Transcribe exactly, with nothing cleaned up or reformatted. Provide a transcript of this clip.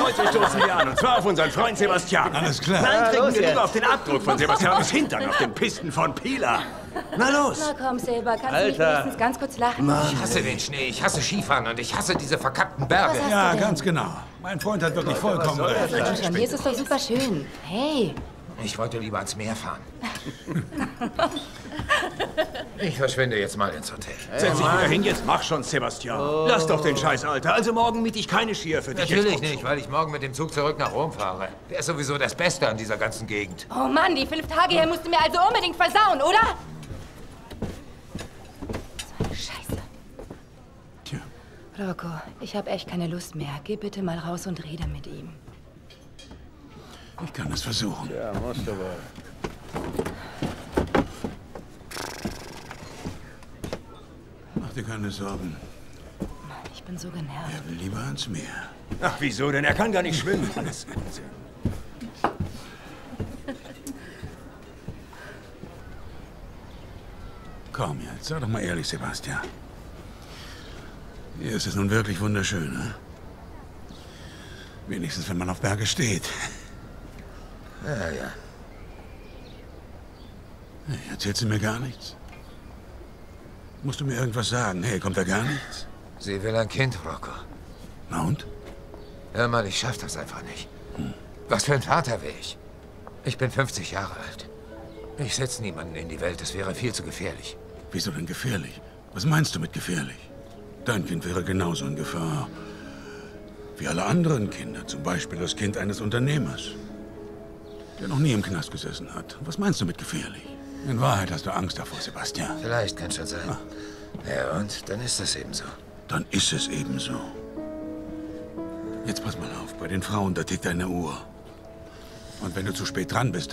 Heute stoßen wir an, und zwar auf unseren Freund Sebastian. Alles klar. Dann trinken wir jetzt. lieber auf den Abdruck von Sebastians Hintern auf den Pisten von Pila. Na los! Na komm, Silber, kannst du nicht Alter. wenigstens ganz kurz lachen? Ich hasse den Schnee, ich hasse Skifahren und ich hasse diese verkackten Berge. Was hast Ja, du denn? ganz genau. Mein Freund hat wirklich vollkommen recht. Komm schon, hier ist es doch super schön. Hey, Ich wollte lieber ans Meer fahren. Ich verschwinde jetzt mal ins Hotel. Setz dich wieder hin, jetzt mach schon, Sebastian. Lass doch den Scheiß, Alter. Also morgen miete ich keine Skier für dich. Natürlich Jetzt nicht, weil ich morgen mit dem Zug zurück nach Rom fahre. Der ist sowieso das Beste an dieser ganzen Gegend. oh Mann, die fünf Tage hier musst du mir also unbedingt versauen, oder? So eine Scheiße. Tja, Rocco, ich habe echt keine Lust mehr. Geh bitte mal raus und rede mit ihm. ich kann es versuchen. Ja, musst du wohl. Mach dir keine Sorgen. Mann, ich bin so genervt. Er will lieber ans Meer. Ach, wieso denn? Er kann gar nicht schwimmen. Alles Unsinn. Komm jetzt, sag doch mal ehrlich, Sebastian. Hier ist es nun wirklich wunderschön, ne? Wenigstens, wenn man auf Berge steht. Ja, ja. Hey, erzählst du mir gar nichts? Musst du mir irgendwas sagen? Hey, kommt da gar nichts? Sie will ein Kind, Rocco. Na und? Hör mal, ich schaff das einfach nicht. Was für ein Vater wäre ich? Ich bin fünfzig Jahre alt. Ich setze niemanden in die Welt, das wäre viel zu gefährlich. Wieso denn gefährlich? Was meinst du mit gefährlich? Dein Kind wäre genauso in Gefahr wie alle anderen Kinder. Zum Beispiel das Kind eines Unternehmers, der noch nie im Knast gesessen hat. Was meinst du mit gefährlich? In Wahrheit hast du Angst davor, Sebastian. Vielleicht kann schon sein. Ja, und dann ist das eben so. Dann ist es eben so. Jetzt pass mal auf, bei den Frauen, da tickt eine Uhr. Und wenn du zu spät dran bist,